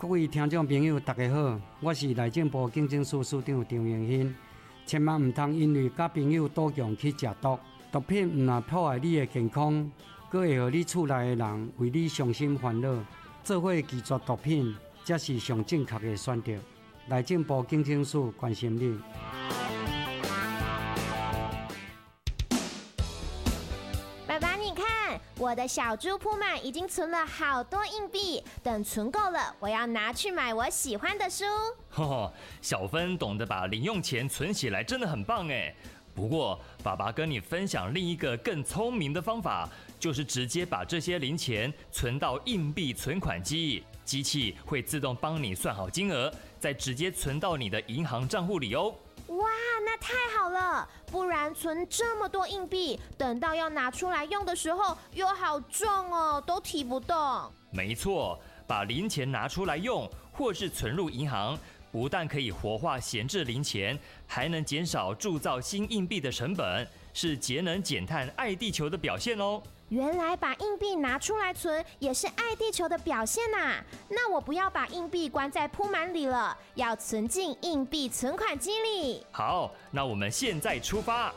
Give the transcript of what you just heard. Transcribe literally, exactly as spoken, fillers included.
各位听众朋友，大家好，我是内政部警政署署长张永新。千万唔通因为甲朋友赌强去食毒，毒品唔但破坏你的健康，佫会互你厝内的人为你伤心烦恼，做伙拒绝毒品，才是上正确的选择。内政部警政署关心你。 爸爸，你看，我的小猪铺满已经存了好多硬币，等存够了，我要拿去买我喜欢的书。 哦，小芬懂得把零用钱存起来，真的很棒哎。不过，爸爸跟你分享另一个更聪明的方法，就是直接把这些零钱存到硬币存款机，机器会自动帮你算好金额，再直接存到你的银行账户里哦。 哇，那太好了！不然存这么多硬币，等到要拿出来用的时候，又好重哦，都提不动。 没错，把零钱拿出来用，或是存入银行，不但可以活化闲置零钱，还能减少铸造新硬币的成本，是节能减碳、爱地球的表现哦。 原来把硬币拿出来存也是爱地球的表现啊！那我不要把硬币关在铺满里了，要存进硬币存款机里。 好，那我们现在出发。